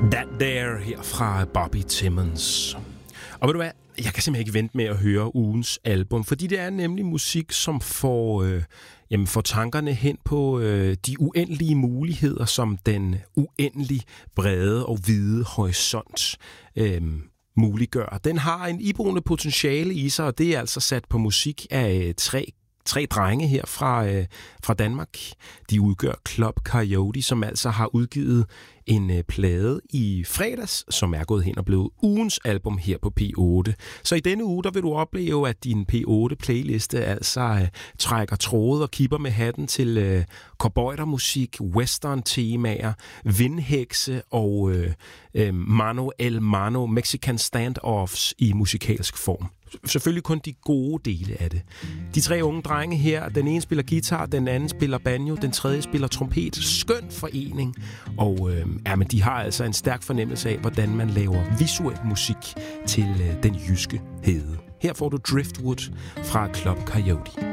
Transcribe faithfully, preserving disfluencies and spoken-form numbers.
That There her fra Bobby Timmons. Og ved du hvad, jeg kan simpelthen ikke vente med at høre ugens album, fordi det er nemlig musik, som får, øh, jamen får tankerne hen på øh, de uendelige muligheder, som den uendelig brede og hvide horisont øh, muliggør. Den har en iboende potentiale i sig, og det er altså sat på musik af øh, tre Tre drenge her fra, øh, fra Danmark. De udgør Club Coyote, som altså har udgivet en øh, plade i fredags, som er gået hen og blevet ugens album her på P otte. Så i denne uge, der vil du opleve, at din P otte-playliste altså øh, trækker tråde og kipper med hatten til øh, cowboydermusik, western-temaer, vindhekse og øh, øh, mano el mano, Mexican standoffs i musikalsk form. Selvfølgelig kun de gode dele af det. De tre unge drenge her, den ene spiller guitar, den anden spiller banjo, den tredje spiller trompet. Skøn forening. Og øh, ja, men de har altså en stærk fornemmelse af, hvordan man laver visuel musik til øh, den jyske hede. Her får du Driftwood fra Club Coyote.